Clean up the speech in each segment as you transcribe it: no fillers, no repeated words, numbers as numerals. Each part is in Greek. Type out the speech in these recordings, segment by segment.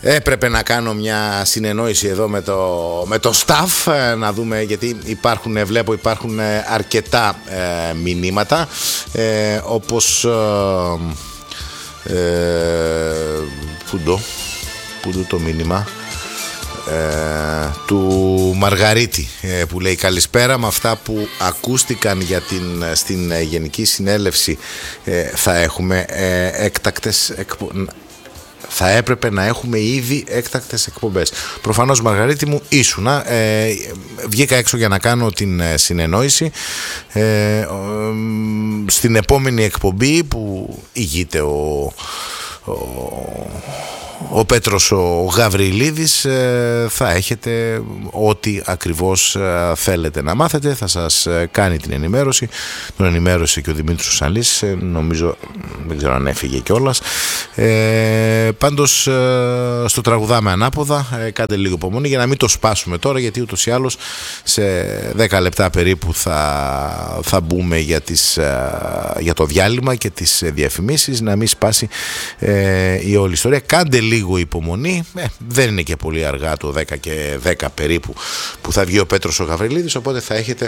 Έπρεπε να κάνω μια συνεννόηση εδώ με το staff, να δούμε, γιατί βλέπω υπάρχουν αρκετά μηνύματα, όπως πού το μήνυμα του Μαργαρίτη, που λέει καλησπέρα, με αυτά που ακούστηκαν στην Γενική Συνέλευση θα έχουμε θα έπρεπε να έχουμε ήδη έκτακτες εκπομπές. Προφανώς, Μαργαρίτη μου, ήσουνα. Βγήκα έξω για να κάνω την συνεννόηση. Στην επόμενη εκπομπή που ηγείται ο Πέτρος ο Γαβριλίδης, θα έχετε ό,τι ακριβώς θέλετε να μάθετε. Θα σας κάνει την ενημέρωση. Τον ενημέρωσε και ο Δημήτρης Σαλής, νομίζω, δεν ξέρω αν έφυγε κιόλας. Πάντως, στο τραγουδάμε ανάποδα, κάντε λίγο υπομονή για να μην το σπάσουμε τώρα, γιατί ούτως ή άλλως σε 10 λεπτά περίπου θα μπούμε για το διάλειμμα και τις διαφημίσεις, να μην σπάσει η όλη ιστορία. Κάντε λίγο υπομονή, δεν είναι και πολύ αργά, το 10 και 10 περίπου που θα βγει ο Πέτρος ο Γαβριλίδης, οπότε θα έχετε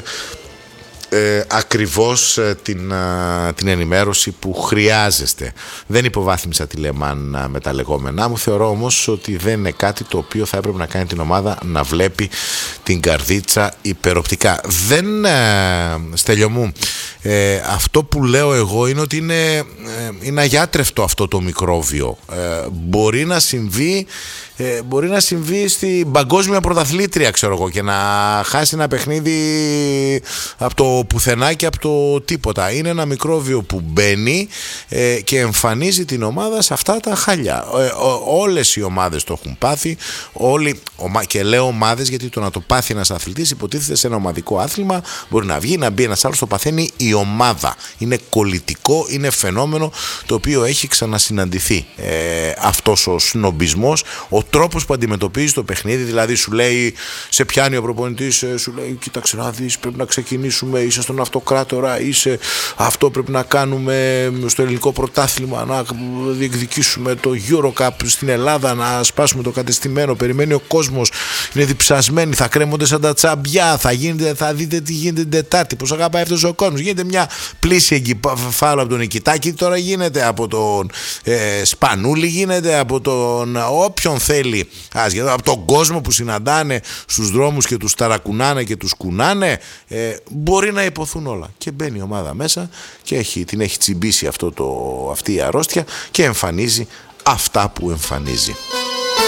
ακριβώς την ενημέρωση που χρειάζεστε. Δεν υποβάθμισα τη Λεμάν με τα λεγόμενά μου. Θεωρώ όμως ότι δεν είναι κάτι το οποίο θα έπρεπε να κάνει την ομάδα να βλέπει την καρδίτσα υπεροπτικά. Δεν, Στέλιο μου, αυτό που λέω εγώ είναι ότι είναι αγιάτρευτο αυτό το μικρόβιο. Μπορεί να συμβεί στην παγκόσμια πρωταθλήτρια, ξέρω εγώ, και να χάσει ένα παιχνίδι από το πουθενά και από το τίποτα. Είναι ένα μικρόβιο που μπαίνει και εμφανίζει την ομάδα σε αυτά τα χάλια. Όλες οι ομάδες το έχουν πάθει, και λέω ομάδες γιατί το να το πάθει ένας αθλητής υποτίθεται σε ένα ομαδικό άθλημα. Μπορεί να βγει, να μπει ένας άλλος, το παθαίνει η ομάδα. Είναι κολλητικό, είναι φαινόμενο το οποίο έχει ξανασυναντηθεί. Αυτός ο σνομπισμός, ο τρόπος που αντιμετωπίζει το παιχνίδι, δηλαδή σου λέει, σε πιάνει ο προπονητής, σου λέει, κοίταξε να δεις, πρέπει να ξεκινήσουμε, είσαι στον αυτοκράτορα, αυτό πρέπει να κάνουμε στο ελληνικό πρωτάθλημα, να διεκδικήσουμε το EuroCup στην Ελλάδα, να σπάσουμε το κατεστημένο, περιμένει ο κόσμος, είναι διψασμένοι, θα κρέμονται σαν τα τσαμπιά, θα δείτε τι γίνεται την Τετάρτη, πως αγαπάει αυτός ο κόσμος. Γίνεται μια πλήση εγκεφάλου από τον Νικητάκη, τώρα γίνεται από τον Σπανούλη, γίνεται από τον όποιον θέλει, από τον κόσμο που συναντάνε στους δρόμους και τους ταρακουνάνε και τους κουνάνε. Μπορεί να υποθούν όλα, και μπαίνει η ομάδα μέσα και την έχει τσιμπήσει αυτή η αρρώστια και εμφανίζει αυτά που εμφανίζει.